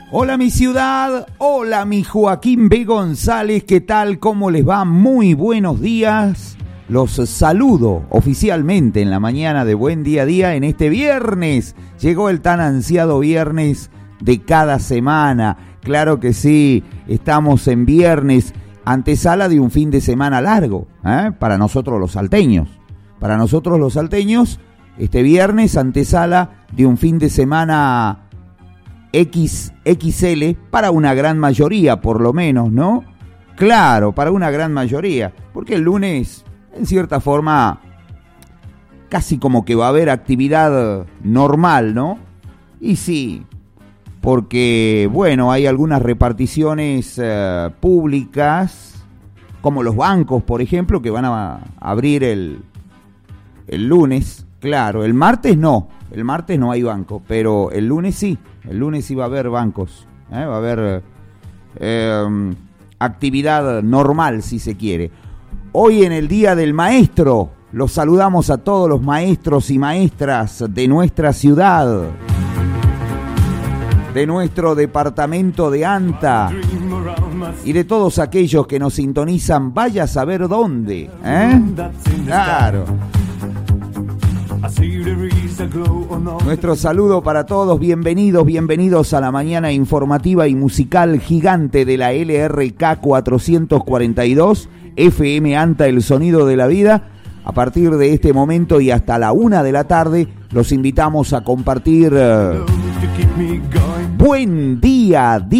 Hola mi ciudad, hola mi Joaquín B. González, ¿qué tal? ¿Cómo les va? Muy buenos días. Los saludo oficialmente en la mañana de Buen Día a Día en este viernes. Llegó el tan ansiado viernes de cada semana. Claro que sí, estamos en viernes, antesala de un fin de semana largo, para nosotros los salteños. Para nosotros los salteños, este viernes antesala de un fin de semana XXL para una gran mayoría, por lo menos, ¿no? Claro, para una gran mayoría, porque el lunes, en cierta forma, casi como que va a haber actividad normal, ¿no? Y sí, porque, bueno, hay algunas reparticiones públicas, como los bancos, por ejemplo, que van a abrir el lunes. Claro, el martes no hay banco, pero el lunes sí va a haber bancos, va a haber actividad normal, si se quiere. Hoy en el Día del Maestro, los saludamos a todos los maestros y maestras de nuestra ciudad, de nuestro departamento de Anta y de todos aquellos que nos sintonizan, vaya a saber dónde, Claro. Nuestro saludo para todos, bienvenidos a la mañana informativa y musical gigante de la LRK 442, FM Anta, el sonido de la vida. A partir de este momento y hasta la 1 de la tarde, los invitamos a compartir Buen Día a Día.